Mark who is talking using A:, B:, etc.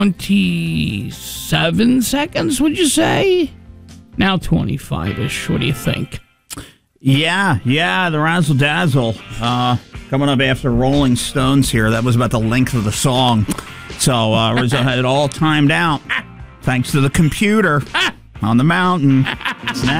A: 27 seconds, would you say? Now 25-ish. What do you think?
B: Yeah, the Razzle Dazzle. Coming up after Rolling Stones here. That was about the length of the song. So Rizzo had it all timed out. Thanks to the computer on the mountain. It's next.